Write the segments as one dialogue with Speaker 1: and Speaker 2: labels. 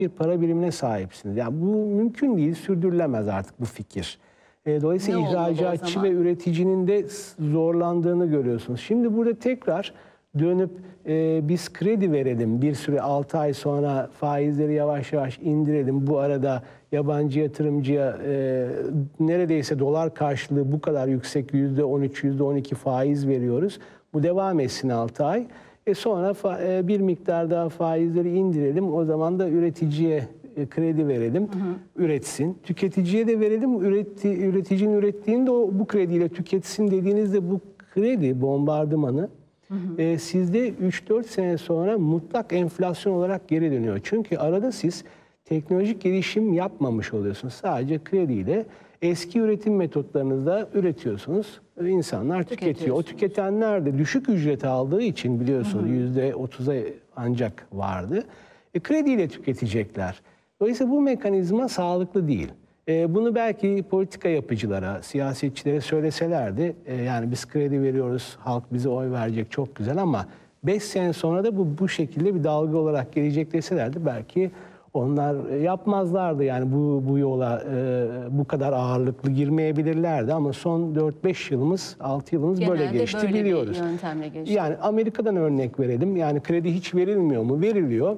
Speaker 1: bir para birimine sahipsiniz. Yani bu mümkün değil, sürdürülemez artık bu fikir. Dolayısıyla ihracatçı ve üreticinin de zorlandığını görüyorsunuz. Şimdi burada tekrar dönüp biz kredi verelim, bir süre 6 ay sonra faizleri yavaş yavaş indirelim. Bu arada yabancı yatırımcıya neredeyse dolar karşılığı bu kadar yüksek %13, %12 faiz veriyoruz. Bu devam etsin 6 ay. Sonra bir miktar daha faizleri indirelim. O zaman da üreticiye kredi verelim, üretsin. Tüketiciye de verelim, üreticinin ürettiğini de bu krediyle tüketsin dediğinizde bu kredi bombardımanı sizde 3-4 sene sonra mutlak enflasyon olarak geri dönüyor. Çünkü arada siz teknolojik gelişim yapmamış oluyorsunuz. Sadece krediyle eski üretim metotlarınızda üretiyorsunuz. İnsanlar tüketiyor. O tüketenler de düşük ücret aldığı için biliyorsunuz %30'a ancak vardı. Krediyle tüketecekler. Dolayısıyla bu mekanizma sağlıklı değil. Bunu belki politika yapıcılara, siyasetçilere söyleselerdi, yani biz kredi veriyoruz, halk bize oy verecek, çok güzel, ama 5 sene sonra da bu şekilde bir dalga olarak gelecek deselerdi belki onlar yapmazlardı. Yani bu yola bu kadar ağırlıklı girmeyebilirlerdi ama son 4-5 yılımız, 6 yılımız genelde böyle geçti, böyle biliyoruz. Yani Amerika'dan örnek verelim. Yani kredi hiç verilmiyor mu? Veriliyor.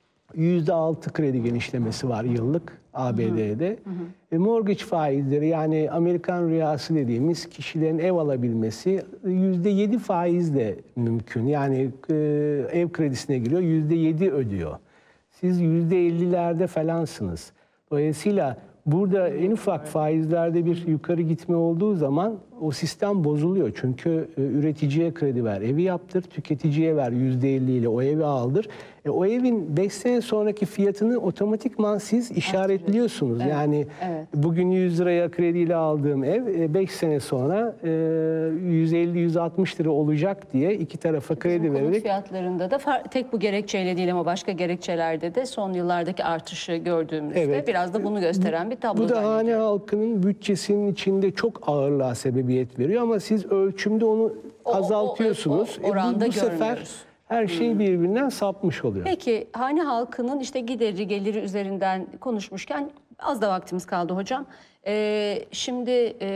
Speaker 1: %6 kredi genişlemesi var yıllık ABD'de. Mortgage faizleri, yani Amerikan rüyası dediğimiz kişilerin ev alabilmesi %7 faizle mümkün. Yani ev kredisine giriyor, %7 ödüyor. Siz %50'lerde falansınız. Dolayısıyla burada en ufak faizlerde bir yukarı gitme olduğu zaman o sistem bozuluyor. Çünkü üreticiye kredi ver, evi yaptır, tüketiciye ver %50 ile o evi aldır. O evin 5 sene sonraki fiyatını otomatikman siz işaretliyorsunuz. Evet, yani bugün 100 liraya krediyle aldığım ev 5 sene sonra 150-160 lira olacak diye iki tarafa kredi vererek.
Speaker 2: Fiyatlarında da tek bu gerekçeyle değil ama başka gerekçelerde de son yıllardaki artışı gördüğümüzde biraz da bunu gösteren bir tablo.
Speaker 1: Bu da hane halkının bütçesinin içinde çok ağırlığa sebebiyet veriyor ama siz ölçümde onu azaltıyorsunuz.
Speaker 2: Oranda
Speaker 1: bu sefer her şey birbirinden sapmış oluyor.
Speaker 2: Peki hane halkının işte gideri geliri üzerinden konuşmuşken az da vaktimiz kaldı hocam. Şimdi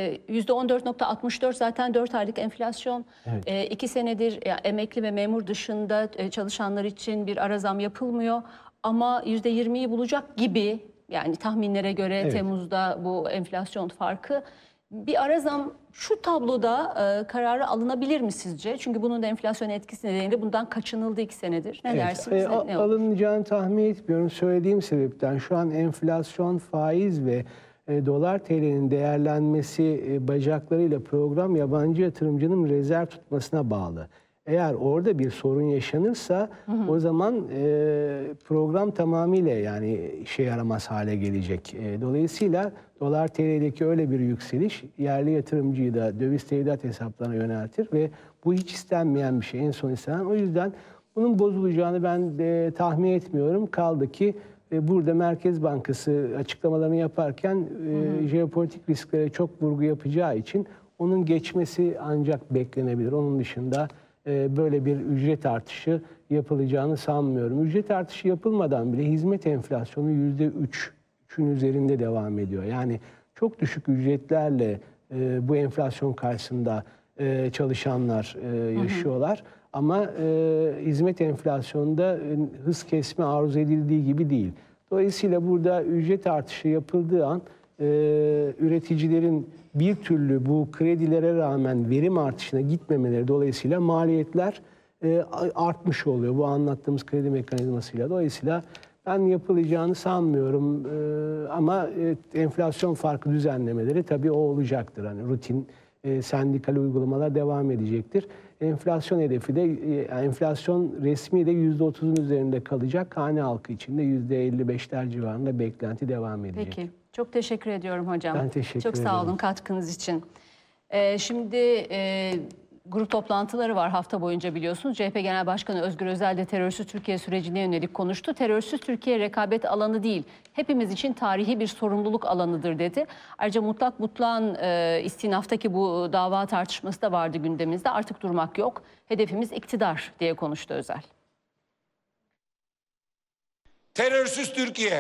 Speaker 2: %14.64 zaten 4 aylık enflasyon. 2 senedir emekli ve memur dışında çalışanlar için bir ara zam yapılmıyor. Ama %20'yi bulacak gibi, yani tahminlere göre Temmuz'da bu enflasyon farkı. Bir ara zam şu tabloda kararı alınabilir mi sizce? Çünkü bunun da enflasyon etkisi nedeniyle bundan kaçınıldı 2 senedir. Ne dersiniz?
Speaker 1: Alınacağını tahmin etmiyorum. Söylediğim sebepten şu an enflasyon, faiz ve dolar TL'nin değerlenmesi bacaklarıyla program yabancı yatırımcının rezerv tutmasına bağlı. Eğer orada bir sorun yaşanırsa o zaman program tamamıyla yani işe yaramaz hale gelecek. Dolayısıyla dolar TL'deki öyle bir yükseliş yerli yatırımcıyı da döviz tevdiat hesaplarına yöneltir ve bu hiç istenmeyen bir şey, en son istenen. O yüzden bunun bozulacağını ben tahmin etmiyorum. Kaldı ki burada Merkez Bankası açıklamalarını yaparken jeopolitik risklere çok vurgu yapacağı için onun geçmesi ancak beklenebilir. Onun dışında böyle bir ücret artışı yapılacağını sanmıyorum. Ücret artışı yapılmadan bile hizmet enflasyonu %3'ün üzerinde devam ediyor. Yani çok düşük ücretlerle bu enflasyon karşısında çalışanlar yaşıyorlar. Ama hizmet enflasyonunda hız kesme arzu edildiği gibi değil. Dolayısıyla burada ücret artışı yapıldığı an üreticilerin bir türlü bu kredilere rağmen verim artışına gitmemeleri dolayısıyla maliyetler artmış oluyor bu anlattığımız kredi mekanizmasıyla. Dolayısıyla ben yapılacağını sanmıyorum ama enflasyon farkı düzenlemeleri tabii o olacaktır. Hani rutin sendikal uygulamalar devam edecektir. Enflasyon hedefi de enflasyon resmi de %30'un üzerinde kalacak. Hane halkı için de %55'ler civarında beklenti devam edecek.
Speaker 2: Peki. Çok teşekkür ediyorum hocam.
Speaker 1: Ben teşekkür ederim.
Speaker 2: Çok sağ olun katkınız için. Şimdi grup toplantıları var hafta boyunca biliyorsunuz. CHP Genel Başkanı Özgür Özel de terörsüz Türkiye sürecine yönelik konuştu. Terörsüz Türkiye rekabet alanı değil, hepimiz için tarihi bir sorumluluk alanıdır dedi. Ayrıca mutlağın istinaftaki bu dava tartışması da vardı gündemimizde. Artık durmak yok. Hedefimiz iktidar diye konuştu Özel.
Speaker 3: Terörsüz Türkiye.